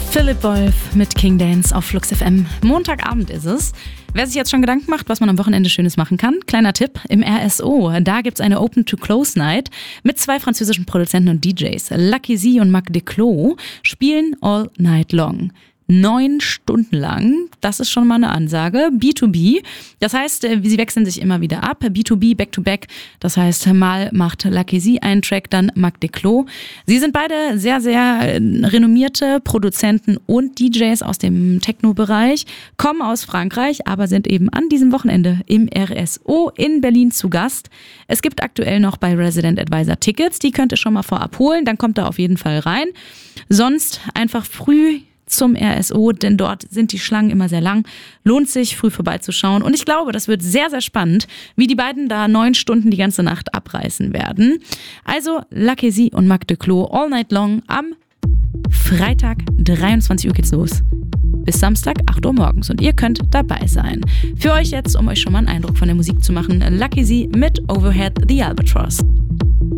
Philipp Wolf mit King Dance auf Flux FM. Montagabend ist es. Wer sich jetzt schon Gedanken macht, was man am Wochenende Schönes machen kann, kleiner Tipp, im RSO, da gibt's eine Open-to-Close-Night mit 2 französischen Produzenten und DJs. Lucky Z und Marc Desclos spielen all night long. 9 Stunden lang, das ist schon mal eine Ansage. B2B, das heißt, sie wechseln sich immer wieder ab. B2B, Back-to-Back, das heißt, mal macht Lucky Z einen Track, dann Marc Desclos. Sie sind beide sehr, sehr renommierte Produzenten und DJs aus dem Techno-Bereich, kommen aus Frankreich, aber sind eben an diesem Wochenende im RSO in Berlin zu Gast. Es gibt aktuell noch bei Resident Advisor Tickets, die könnt ihr schon mal vorab holen, dann kommt ihr auf jeden Fall rein. Sonst einfach früh zum RSO, denn dort sind die Schlangen immer sehr lang. Lohnt sich, früh vorbeizuschauen. Und ich glaube, das wird sehr, sehr spannend, wie die beiden da 9 Stunden die ganze Nacht abreißen werden. Also Lucky Z und Marc Desclos all night long. Am Freitag 23 Uhr geht's los. Bis Samstag 8 Uhr morgens. Und ihr könnt dabei sein. Für euch jetzt, um euch schon mal einen Eindruck von der Musik zu machen, Lucky Z mit Overhead the Albatross.